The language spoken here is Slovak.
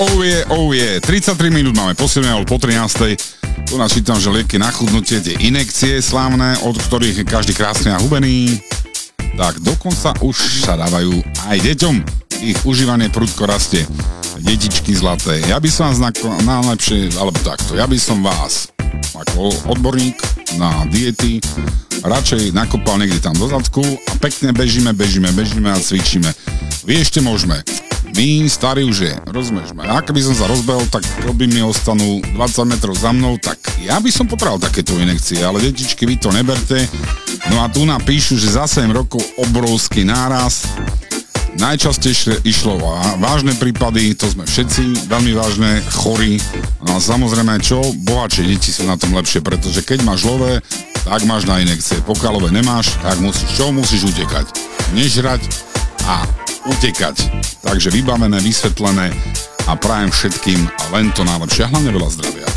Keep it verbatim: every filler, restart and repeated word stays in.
Oh je, oh je, tridsaťtri minút máme, posilňoval po trinástej. Tu nás čítam, že lieky na chudnutie, tie inekcie slávne, od ktorých je každý krásne a hubený. Tak dokonca už sa dávajú aj deťom. Ich užívanie prudko rastie. Detičky zlaté. Ja by som vás na, najlepšie, alebo takto, ja by som vás ako odborník na diety radšej nakopal niekde tam do zadku a pekne bežíme, bežíme, bežíme a cvičíme. Vy ešte môžeme. My, starí už je, rozumieš ma. Ak by som sa rozbehol, tak by mi ostanú dvadsať metrov za mnou, tak ja by som potreboval takéto inekcie, ale detičky, vy to neberte. No a tu nám píšu, že za sedem rokov obrovský náraz. Najčastejšie išlo a vážne prípady, to sme všetci, veľmi vážne, chorí. No a samozrejme, čo? Bohatšie deti sú na tom lepšie, pretože keď máš lové, tak máš na inekcie. Pokiaľ lové nemáš, tak musíš, čo? Musíš utekať. Nežrať a utekať. Takže vybavené, vysvetlené a prajem všetkým len to najlepšie. Hlavne veľa zdravia.